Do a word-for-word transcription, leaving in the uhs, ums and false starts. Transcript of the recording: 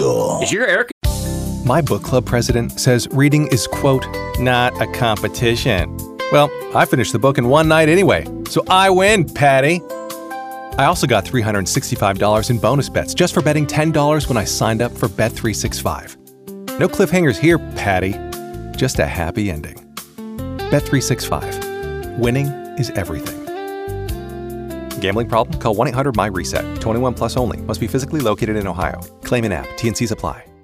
Is your air... My book club president says reading is, quote, not a competition. Well, I finished the book in one night anyway, so I win, Patty. I also got three hundred sixty-five dollars in bonus bets just for betting ten dollars when I signed up for Bet three sixty-five. No cliffhangers here, Patty. Just a happy ending. Bet three sixty-five. Winning is everything. Gambling problem? Call one eight hundred M Y RESET. twenty-one plus only. Must be physically located in Ohio. Claim in app. T and Cs apply.